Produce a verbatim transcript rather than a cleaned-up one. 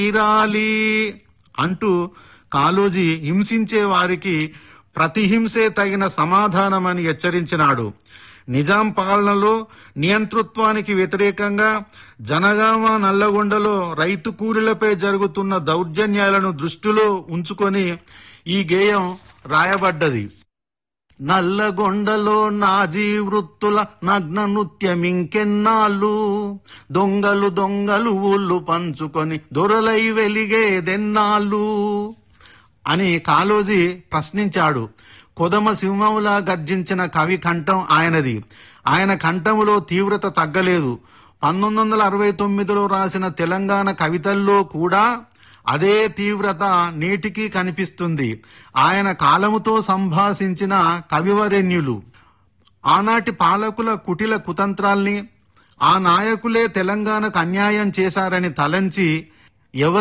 తీరాలి అంటూ కాళోజీ హింసించే వారికి ప్రతిహింసే తగిన సమాధానమని హెచ్చరించినాడు. నిజాం పాలనలో నియంతృత్వానికి వ్యతిరేకంగా జనగామ నల్లగొండలో రైతు కూలీలపై జరుగుతున్న దౌర్జన్యాలను దృష్టిలో ఉంచుకొని ఈ గేయం రాయబడ్డది. నల్లగొండలో నాజీ వృత్తుల నగ్న నృత్యమింకెన్నాళ్ళు, దొంగలు దొంగలు ఊళ్ళు పంచుకొని దొరలై వెలిగేదెన్నాళ్ళు అని కాళోజీ ప్రశ్నించాడు. కొదమ సింహంలా గర్జించిన కవి కంఠం ఆయనది. ఆయన కంఠములో తీవ్రత తగ్గలేదు. పంతొమ్మిది వందల అరవై తొమ్మిదిలో రాసిన తెలంగాణ కవితల్లో కూడా అదే తీవ్రత నేటికి కనిపిస్తుంది. ఆయన కాలముతో సంభాషించిన కవివరేణ్యులు ఆనాటి పాలకుల కుటిల కుతంత్రాల్ని, ఆ నాయకులే తెలంగాణకు అన్యాయం చేశారని తలంచి ఎవరి